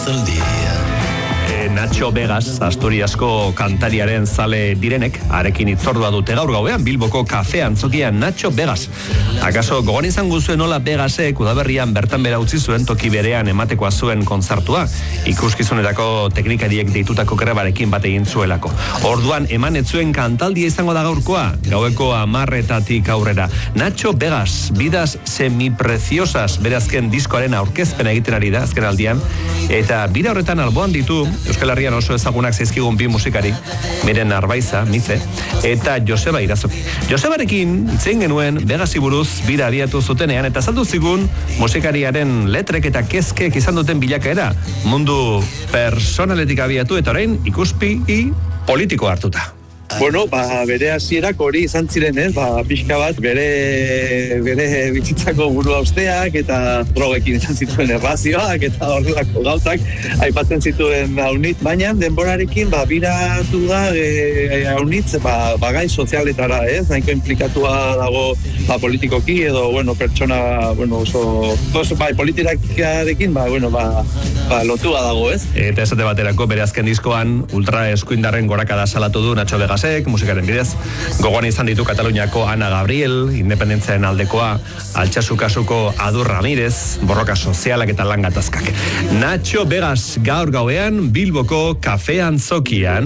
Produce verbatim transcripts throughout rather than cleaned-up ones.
Nacho Vegas, Asturiasko kantariaren zale direnek, arekin itzordua dute gaur gauean Bilboko kafe antzokian Nacho Vegas. Akaso gogoan izan guzuen nola Vegasek udaberrian bertan bera utzi zuen toki berean ematekoa zuen kontzertua, ikuskizunerako teknikariek deitutako grebarekin bat egin zuelako. Orduan eman ez zuen kantaldia izango da gaurkoa, gaueko hamarretatik aurrera. Nacho Vegas, Vidas Semipreciosas, bere azken diskoaren aurkezpena egiten ari da azken aldian, eta bira horretan alboan ditu Euskal Herrian oso ezagunak zaizkigun bi musikari, Miren Arbaiza, Mize, eta Joseba Irazoki. Josebarekin itzein genuen Vegasi buruz bira abiatu zutenean, eta azaldu zigun musikariaren letrek eta kezkek izan duten bilakaera, mundu personaletik abiatu eta orain ikuspi politiko hartuta. Bueno, ba, bere hasierak hori izan ziren, ez? Ba, pixka bat, bere, bere bizitzako burua usteak eta drogekin izan zituen errazioak eta horrelako gauzak aipatzen zituen haunitz, baina denborarekin, ba, biratu da e, haunitz, ba, bagai sozialetara, ez? Nahiko implikatua dago, ba, politikoki edo, bueno, pertsona, bueno, oso, oso bai, politikarekin, ba, bueno, ba, ba, lotua dago, ez? Eta esate baterako, bere azken diskoan, ultra eskuindarren gorakada salatu du Nacho Vegas musikaren bidez, gogoan izan ditu Kataluniako Ana Gabriel, independentziaren aldekoa, Altsasu kasuko Adur Ramirez, borroka sozialak eta lan gatazkak. Nacho Vegas gaur gauean Bilboko kafe antzokian.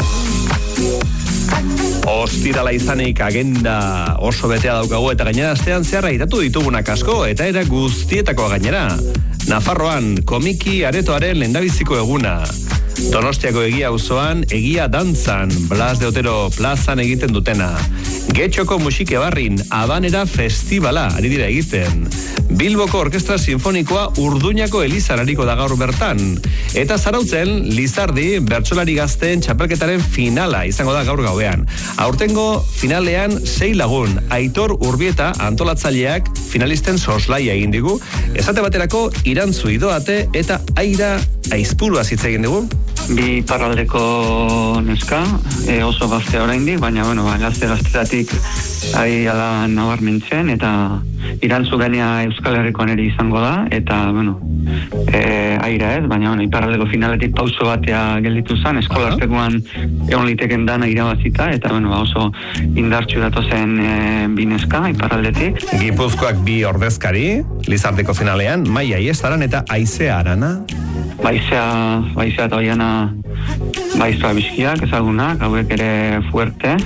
Ostirala izanik agenda oso betea daukagu eta gainera astean zeharra iratu ditugunak asko eta era guztietako gainera. Nafarroan komiki aretoaren lehendabiziko eguna. Donostiako Egia auzoan Egia dantzan, Blas de Otero plazan egiten dutena. Getxoko musike barrin Habanera festivala ari dira egiten. Bilboko Orkestra Sinfonikoa Urduñako Elizan ariko da gaur bertan. Eta Zarautzen Lizardi bertsolari gazteen txapelketaren finala izango da gaur gauean. Aurtengo finalean sei lagun, Aitor Urbieta antolatzaileak finalisten soslaia egin digu. Esate baterako Irantzu Idoate eta Aira Aizpurua hitz egin dugu. Bi parraldeko neska, e, oso gazte oraindik, baina bueno, ba, gazte gaztetatik ari ala nabarmentzen, eta Irantzu gainea Euskal Herrikoan ere izango da, eta bueno, e, Aira ez, baina bueno, iparraldeko finaletik pauso batea gelditu zen, eskolartekoan egon liteken dana irabazita, eta bueno, ba, oso indartsu datozen e, bi neska, iparraldetik. Gipuzkoak bi ordezkari, Lizardeko finalean, Maia Iestaran eta Aizea Arana. Baizea, baizea eta oiana baizua bizkiak, ezagunak, hauek ere fuerte.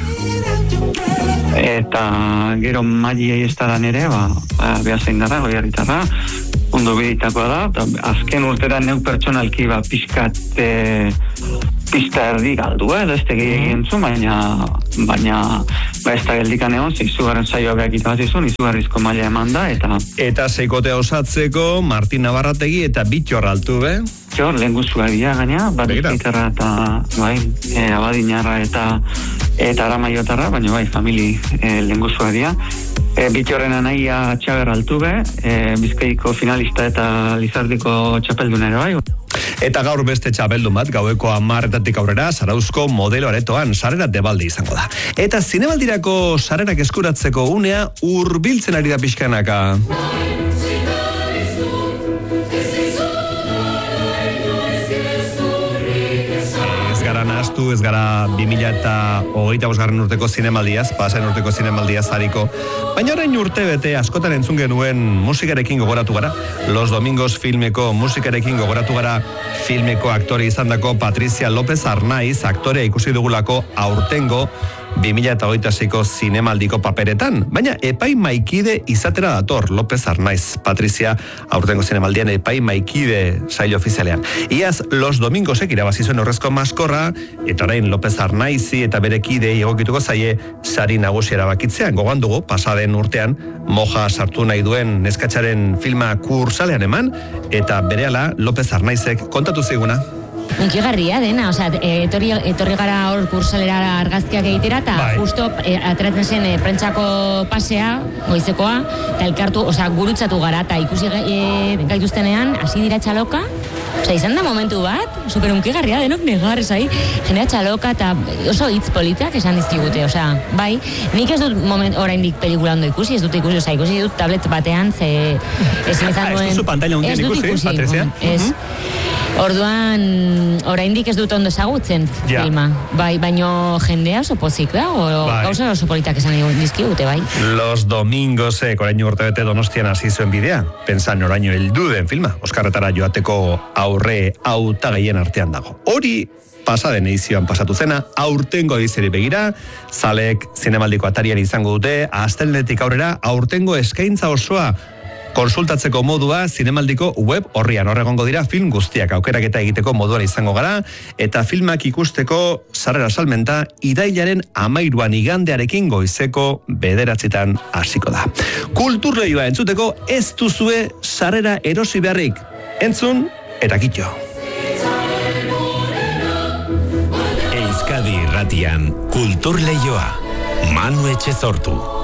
Eta gero Maia Iestaran ere, ba, ba behazein dara, goiarritarra, ondo biditakoa da, eta azken urtera neu pertsonalki ba, pixkat e, pista erdi galdu, eh, da ez tegi egin zu, baina, baina ba ez da geldikan egon, izugarren saioa behak itabazizun, izugarrizko maila eman da, eta... Eta seikotea osatzeko, Martin Navarrategi eta Bitxor altu, be? Bitxor, lehen guztua dira gaina, bat izkitarra eta, bai, e, abadinarra eta eta aramaiotarra, baina bai, famili e, lehen guztua dira. E, Bitxorren anaia Txaber Altube, e, Bizkaiko finalista eta Lizardiko txapeldunera, bai. Eta gaur beste txapeldun bat, gaueko hamarretatik aurrera, Zarauzko modelo aretoan, sarrera debalde izango da. Eta zinemaldirako sarrerak eskuratzeko unea hurbiltzen ari da pixkanaka. Ez gara bi mila hogeita bosgarren urteko zinemaldiaz, pasen urteko zinemaldiaz hariko. Baina orain urte bete askotan entzun genuen musikarekin gogoratu gara. Los Domingos filmeko musikarekin gogoratu gara filmeko aktore izandako Patricia López Arnaiz, aktorea ikusi dugulako aurtengo bi mila hogeita seiko zinemaldiko paperetan. Baina epai maikide izatera dator López Arnaiz. Patrizia aurtengo zinemaldian epai maikide saio ofizialean. Iaz Los Domingosek irabazi zuen horrezko maskorra, eta orain López Arnaizi eta bere kidei egokituko zaie sari nagusi erabakitzean. Gogoan dugu, pasaden urtean, moja sartu nahi duen neskatxaren filma kursalean eman, eta berehala López Arnaizek kontatu ziguna. Unkigarria dena, osea, etorri, etorri gara hor kursalera argazkiak egitera, eta bai. Justo e, ateratzen zen e, prentsako pasea, goizekoa, eta elkartu, osea, gurutzatu gara, eta ikusi e, gaituztenean, hasi dira txaloka, osea, izan da momentu bat, super unkigarria denok negar, esai, jendea txaloka, eta oso hitz politak esan dizkigute, osea, bai, nik ez dut moment oraindik pelikula ondo ikusi, ez dut ikusi, osea, ikusi dut tablet batean, ze ezin izan duen... Ez duzu pantalla hundien ikusi, Patrizia? Ez, Orduan, oraindik ez dut ondo ezagutzen ja. filma. Bai, baino jendea oso pozik da, o bai. Gauza oso politak esan dizkigute, bai. Los Domingos, eh, orain urtebete Donostian hasi zuen bidea. Pensan oraino heldu den filma. Oskarretara joateko aurre hautagaien artean dago. Hori pasaden edizioan pasatu zena, aurtengo edizioari begira, zalek zinemaldiko atarian izango dute, astelehenetik aurrera, aurtengo eskaintza osoa konsultatzeko modua zinemaldiko web horrian horregongo dira film guztiak aukeraketa egiteko moduan izango gara, eta filmak ikusteko sarrera salmenta irailaren amairuan igandearekin goizeko bederatzitan hasiko da. Kulturleioa entzuteko ez duzue sarrera erosi beharrik. Entzun eta kitxo. Euskadi Irratian Kulturleioa Manu Etxezortu.